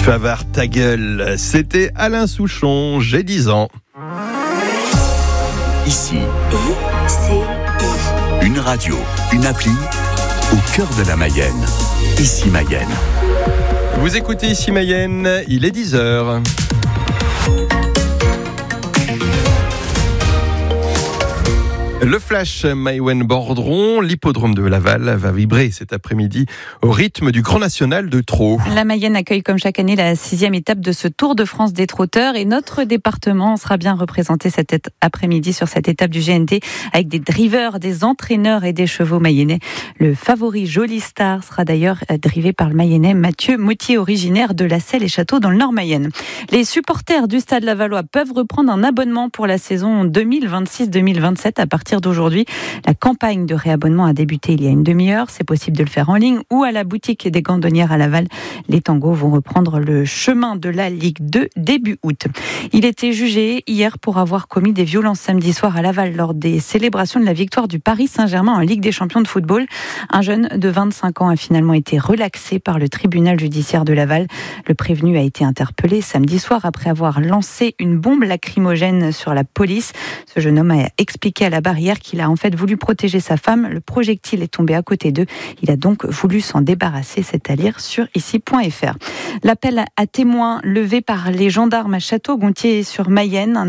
Tu vas voir ta gueule. C'était Alain Souchon, j'ai 10 ans. Ici, une radio, une appli, au cœur de la Mayenne. Ici Mayenne. Vous écoutez Ici Mayenne, il est 10h. Le flash Maïwenn-Bordron, l'hippodrome de Laval va vibrer cet après-midi au rythme du Grand National de trot. La Mayenne accueille comme chaque année la 6e étape de ce Tour de France des trotteurs et notre département sera bien représenté cet après-midi sur cette étape du GNT avec des drivers, des entraîneurs et des chevaux mayennais. Le favori Jolie Star sera d'ailleurs drivé par le Mayennais Mathieu Moutier, originaire de La Selle et Château dans le Nord Mayenne. Les supporters du Stade Lavallois peuvent reprendre un abonnement pour la saison 2026-2027 à partir d'aujourd'hui. La campagne de réabonnement a débuté il y a une demi-heure. C'est possible de le faire en ligne ou à la boutique des Gandonnières à Laval. Les tangos vont reprendre le chemin de la Ligue 2 début août. Il était jugé hier pour avoir commis des violences samedi soir à Laval lors des célébrations de la victoire du Paris Saint-Germain en Ligue des Champions de football. Un jeune de 25 ans a finalement été relaxé par le tribunal judiciaire de Laval. Le prévenu a été interpellé samedi soir après avoir lancé une bombe lacrymogène sur la police. Ce jeune homme a expliqué à la barrière qu'il a en fait voulu protéger sa femme. Le projectile est tombé à côté d'eux. Il a donc voulu s'en débarrasser. C'est à lire sur ici.fr. L'appel à témoins levé par les gendarmes à Château-Gontier sur Mayenne.